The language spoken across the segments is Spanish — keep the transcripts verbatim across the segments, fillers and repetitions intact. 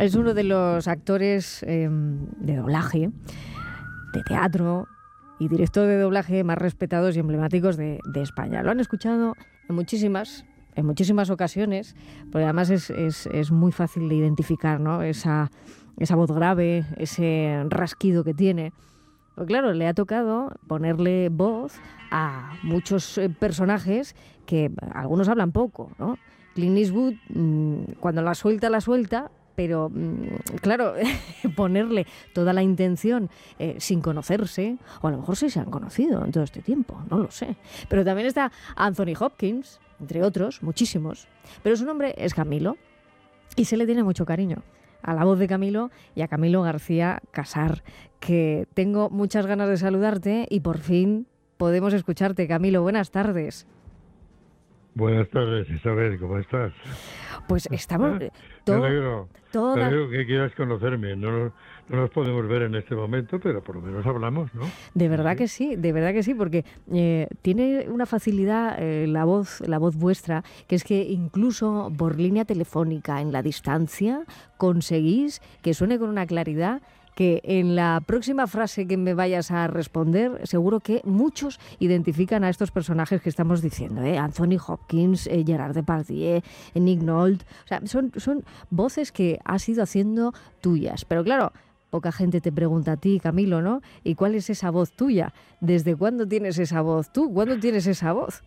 Es uno de los actores eh, de doblaje, de teatro y director de doblaje más respetados y emblemáticos de, de España. Lo han escuchado en muchísimas, en muchísimas ocasiones, porque además es, es, es muy fácil de identificar, ¿no? Esa, esa voz grave, ese rasquido que tiene. Pues claro, le ha tocado ponerle voz a muchos eh, personajes que algunos hablan poco, ¿no? Clint Eastwood, mmm, cuando la suelta, la suelta, pero mmm, claro, ponerle toda la intención eh, sin conocerse, o a lo mejor sí se han conocido en todo este tiempo, no lo sé. Pero también está Anthony Hopkins, entre otros, muchísimos. Pero su nombre es Camilo y se le tiene mucho cariño a la voz de Camilo y a Camilo García Casar, que tengo muchas ganas de saludarte y por fin podemos escucharte. Camilo, buenas tardes. Buenas tardes, Isabel, ¿cómo estás? Pues estamos... Me todo, alegro, toda... me alegro que quieras conocerme. No, no nos podemos ver en este momento, pero por lo menos hablamos, ¿no? De verdad que sí, de verdad que sí, porque eh, tiene una facilidad eh, la voz, la voz vuestra, que es que incluso por línea telefónica, en la distancia, conseguís que suene con una claridad que en la próxima frase que me vayas a responder, seguro que muchos identifican a estos personajes que estamos diciendo, ¿eh? Anthony Hopkins, eh, Gerard Depardieu, eh, Nick Nolte. O sea, son, son voces que has ido haciendo tuyas. Pero claro, poca gente te pregunta a ti, Camilo, ¿no? ¿Y cuál es esa voz tuya? ¿Desde cuándo tienes esa voz tú? ¿Cuándo tienes esa voz?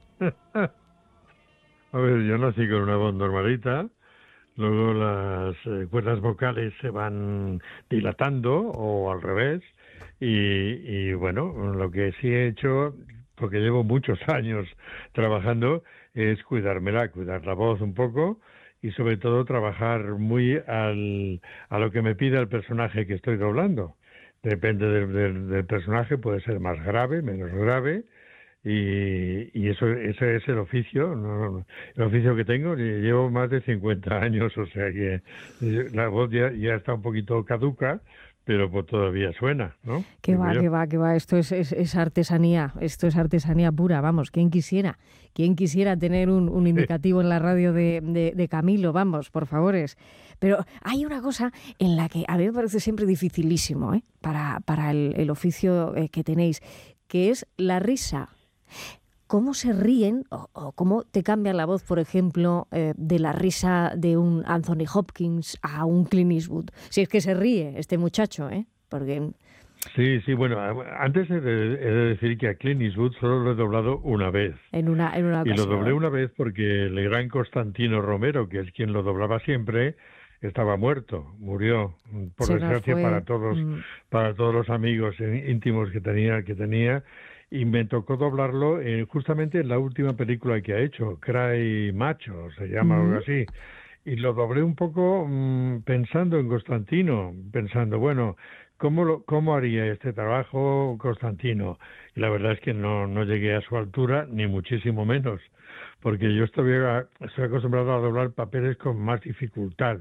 A ver, yo nací con una voz normalita. Luego las eh, cuerdas vocales se van dilatando o al revés y, y bueno, lo que sí he hecho, porque llevo muchos años trabajando, es cuidármela, cuidar la voz un poco y sobre todo trabajar muy al, a lo que me pida el personaje que estoy doblando. Depende del, del, del personaje, puede ser más grave, menos grave. Y, y eso ese es el oficio, ¿no? El oficio que tengo. Llevo más de cincuenta años, o sea que la voz ya, ya está un poquito caduca, pero pues todavía suena, ¿no? Que va, que va, que va. Esto es, es, es artesanía, esto es artesanía pura, vamos, ¿quién quisiera? ¿Quién quisiera tener un, un indicativo en la radio de, de, de Camilo? Vamos, por favores. Pero hay una cosa en la que a mí me parece siempre dificilísimo, ¿eh? para, para el, el oficio eh, que tenéis, que es la risa. ¿Cómo se ríen o, o cómo te cambia la voz, por ejemplo, eh, de la risa de un Anthony Hopkins a un Clint Eastwood? Si es que se ríe este muchacho, ¿eh? Porque... Sí, sí, bueno, antes he de, he de decir que a Clint Eastwood solo lo he doblado una vez. En una, en una ocasión. Y lo doblé una vez porque el gran Constantino Romero, que es quien lo doblaba siempre, estaba muerto, murió, por se desgracia para todos, mm. para todos los amigos íntimos que tenía, que tenía. Y me tocó doblarlo eh, justamente en la última película que ha hecho, Cry Macho, se llama, uh-huh. algo así. Y lo doblé un poco mmm, pensando en Constantino, pensando, bueno, ¿cómo, lo, ¿cómo haría este trabajo Constantino? Y la verdad es que no, no llegué a su altura, ni muchísimo menos, porque yo estoy, estoy acostumbrado a doblar papeles con más dificultad.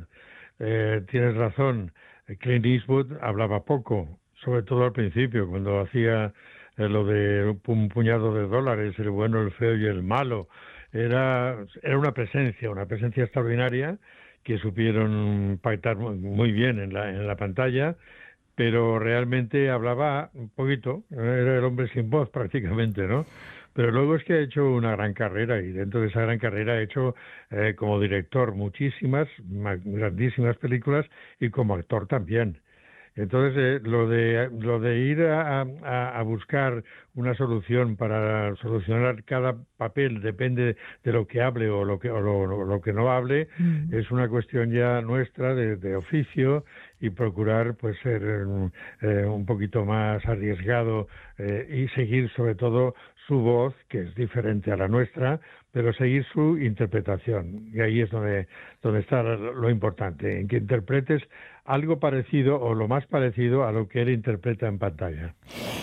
Eh, tienes razón, Clint Eastwood hablaba poco, sobre todo al principio, cuando hacía... Eh, lo de un puñado de dólares, el bueno, el feo y el malo. Era, era una presencia, una presencia extraordinaria que supieron pactar muy bien en la, en la pantalla, pero realmente hablaba un poquito, era el hombre sin voz prácticamente, ¿no? Pero luego es que ha hecho una gran carrera y dentro de esa gran carrera ha hecho eh, como director muchísimas, grandísimas películas y como actor también. Entonces, eh, lo de lo de ir a, a, a buscar una solución para solucionar cada papel, depende de lo que hable o lo que o lo, lo que no hable, mm. es una cuestión ya nuestra de, de oficio y procurar pues ser eh, un poquito más arriesgado eh, y seguir sobre todo su voz, que es diferente a la nuestra, pero seguir su interpretación. Y ahí es donde, donde está lo importante, en que interpretes algo parecido o lo más parecido a lo que él interpreta en pantalla.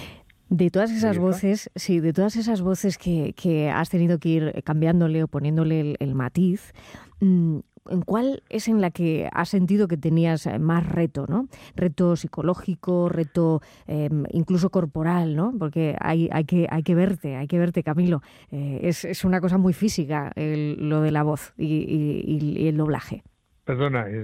De todas esas voces, sí, de todas esas voces que, que has tenido que ir cambiándole o poniéndole el, el matiz, ¿en cuál es en la que has sentido que tenías más reto, ¿no? Reto psicológico, reto eh, incluso corporal, ¿no? Porque hay, hay, que, hay que verte, hay que verte, Camilo. Eh, es, es una cosa muy física el, lo de la voz y, y, y el doblaje. Perdona,